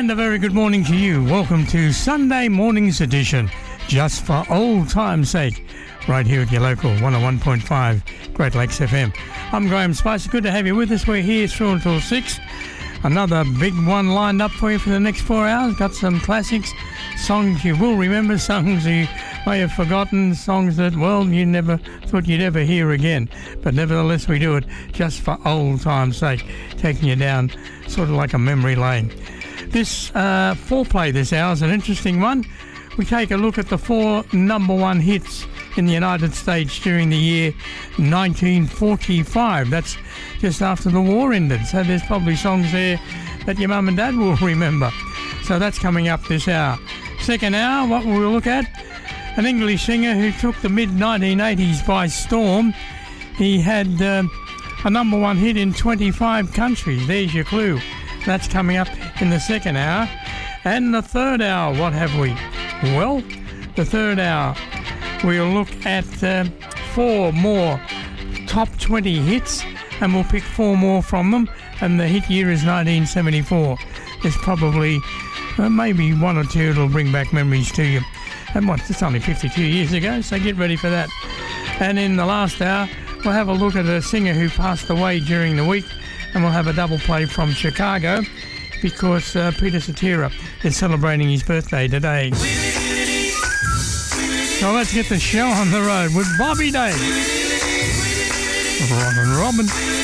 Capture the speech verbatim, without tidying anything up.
And a very good morning to you. Welcome to Sunday morning's edition, just for old time's sake, right here at your local one oh one point five Great Lakes F M. I'm Graham Spicer. Good to have you with us. We're here through until six. Another big one lined up for you for the next four hours. Got some classics, songs you will remember, songs you may have forgotten, songs that, well, you never thought you'd ever hear again. But nevertheless, we do it just for old time's sake, taking you down sort of like a memory lane. This uh, foreplay this hour is an interesting one. We take a look at the four number one hits in the United States during the year nineteen forty-five. That's just after the war ended. So there's probably songs there that your mum and dad will remember. So that's coming up this hour. Second hour, what will we look at? An English singer who took the mid nineteen eighties by storm. He had uh, a number one hit in twenty-five countries. There's your clue. That's coming up in the second hour. And the third hour, what have we? Well, the third hour, we'll look at uh, four more top twenty hits, and we'll pick four more from them, and the hit year is nineteen seventy-four. There's probably uh, maybe one or two that'll bring back memories to you. And what, it's only fifty-two years ago, so get ready for that. And in the last hour, we'll have a look at a singer who passed away during the week, and we'll have a double play from Chicago, because uh, Peter Cetera is celebrating his birthday today. So let's get the show on the road with Bobby Day. Ron and Robin.